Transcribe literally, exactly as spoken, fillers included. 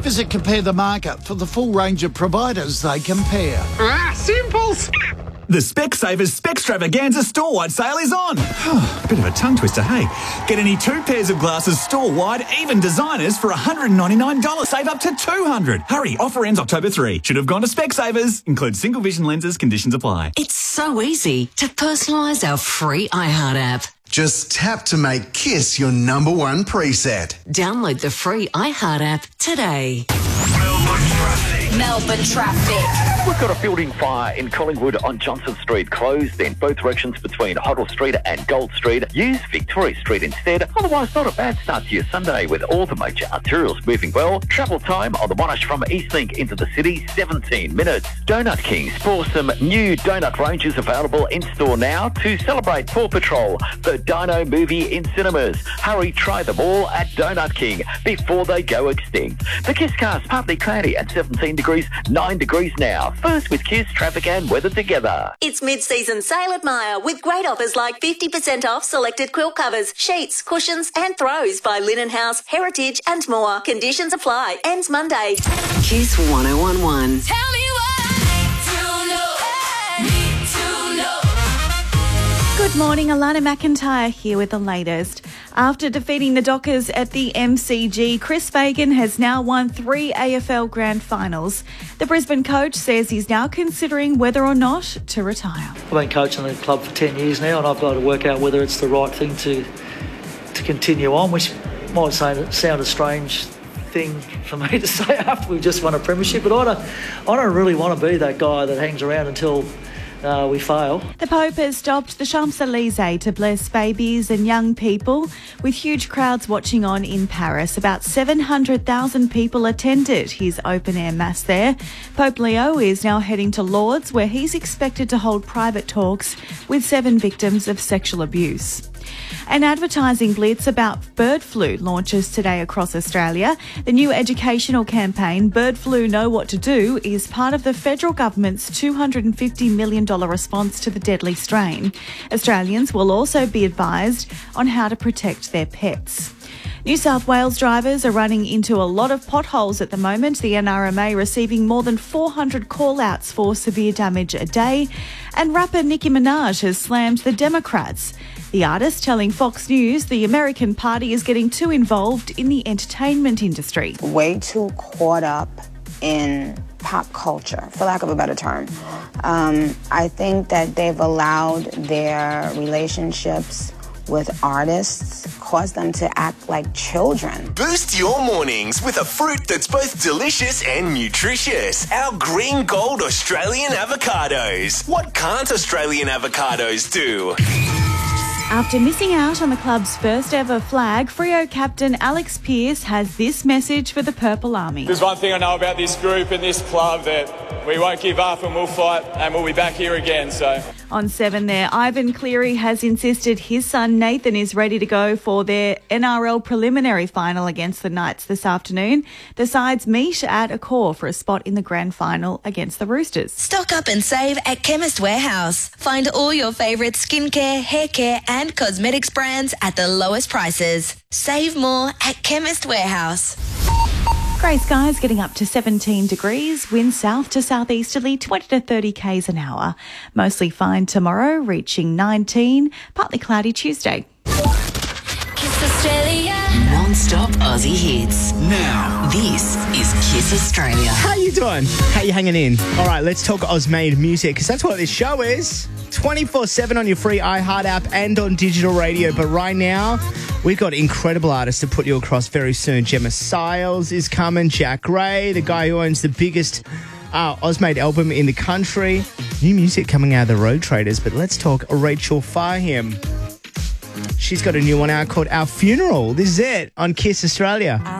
Visit Compare the Market for the full range of providers they compare. Ah, simples! The Specsavers Spextravaganza store-wide sale is on. Bit of a tongue twister, hey? Get any two pairs of glasses store-wide, even designers, for one hundred ninety-nine dollars. Save up to two hundred dollars. Hurry, offer ends October third. Should have gone to Specsavers. Includes single vision lenses, conditions apply. It's so easy to personalise our free iHeart app. Just tap to make Kiss your number one preset. Download the free iHeart app today. Melbourne traffic. Melbourne traffic. We've got a building fire in Collingwood on Johnson Street, closed in both directions between Hoddle Street and Gold Street. Use Victoria Street instead. Otherwise, not a bad start to your Sunday with all the major arterials moving well. Travel time on the Monash from Eastlink into the city, seventeen minutes. Donut Kings for some new donut ranges available in store now to celebrate Paw Patrol, the Dino movie in cinemas. Hurry, try them all at Donut King before they go extinct. The Kiss Cast partly cloudy at seventeen degrees, nine degrees now. First with Kiss, traffic and weather together. It's mid-season sale at Myer with great offers like fifty percent off selected quilt covers, sheets, cushions and throws by Linen House, Heritage and more. Conditions apply. Ends Monday. Kiss one oh one one. Tell me Good morning, Alana McIntyre here with the latest. After defeating the Dockers at the M C G, Chris Fagan has now won three A F L Grand Finals. The Brisbane coach says he's now considering whether or not to retire. I've been coaching the club for ten years now, and I've got to work out whether it's the right thing to to continue on, which might sound, sound a strange thing for me to say after we've just won a premiership, but I don't, I don't really want to be that guy that hangs around until Uh, we fail. The Pope has stopped the Champs-Elysees to bless babies and young people, with huge crowds watching on in Paris. About seven hundred thousand people attended his open-air mass there. Pope Leo is now heading to Lourdes, where he's expected to hold private talks with seven victims of sexual abuse. An advertising blitz about bird flu launches today across Australia. The new educational campaign, Bird Flu Know What to Do, is part of the federal government's two hundred fifty million dollars response to the deadly strain. Australians will also be advised on how to protect their pets. New South Wales drivers are running into a lot of potholes at the moment. The N R M A receiving more than four hundred call-outs for severe damage a day. And rapper Nicki Minaj has slammed the Democrats. The artist telling Fox News the American Party is getting too involved in the entertainment industry. Way too caught up in pop culture, for lack of a better term. Um, I think that they've allowed their relationships with artists cause them to act like children. Boost your mornings with a fruit that's both delicious and nutritious. Our green gold Australian avocados. What can't Australian avocados do? After missing out on the club's first ever flag, Freo captain Alex Pearce has this message for the Purple Army. There's one thing I know about this group and this club, that we won't give up and we'll fight and we'll be back here again. So on seven there, Ivan Cleary has insisted his son Nathan is ready to go for their N R L preliminary final against the Knights this afternoon. The sides meet at Accor for a spot in the grand final against the Roosters. Stock up and save at Chemist Warehouse. Find all your favourite skincare, hair care and cosmetics brands at the lowest prices. Save more at Chemist Warehouse. Grey skies getting up to seventeen degrees, wind south to southeasterly twenty to thirty k's an hour. Mostly fine tomorrow, reaching nineteen, partly cloudy Tuesday. Kiss Australia. Non-stop Aussie hits. Now, this is Kiss Australia. How you doing? How you hanging in? All right, let's talk Ozmade music, because that's what this show is. twenty-four seven on your free iHeart app and on digital radio. But right now, we've got incredible artists to put you across very soon. Gemma Siles is coming. Jack Ray, the guy who owns the biggest uh, Ozmade album in the country. New music coming out of the Road Traders. But let's talk Rachel Fahim. She's got a new one out called Our Funeral. This is it on Kiss Australia.